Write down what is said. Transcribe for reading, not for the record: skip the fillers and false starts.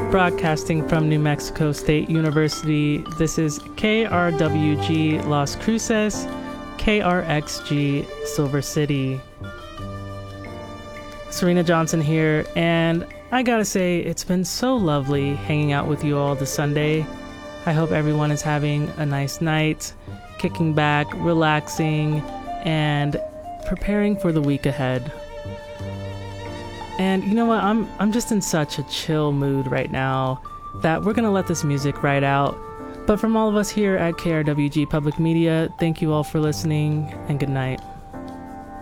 broadcasting from New Mexico State University. This is KRWG Las Cruces, KRXG Silver City. Serena Johnson here, and I gotta say, it's been so lovely hanging out with you all this Sunday. I hope everyone is having a nice night, kicking back, relaxing, and preparing for the week ahead. And you know what? I'm just in such a chill mood right now that we're gonna let this music ride out. But from all of us here at KRWG Public Media, thank you all for listening, and good night.